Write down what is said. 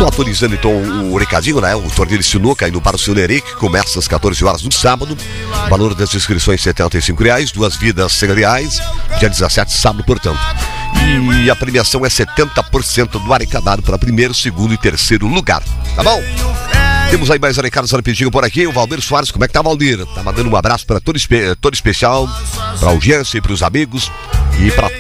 Só atualizando então o recadinho, né? O torneio de sinuca indo para o seu Lerê, que começa às 14 horas no sábado. Valor das inscrições R$75, 2 vidas R$100, dia 17, sábado, portanto. E a premiação é 70% do arrecadado para primeiro, segundo e terceiro lugar, tá bom? Temos aí mais recados rapidinho por aqui. O Valdir Soares, como é que tá, Valdir? Tá mandando um abraço para todo especial, para a audiência e para os amigos e para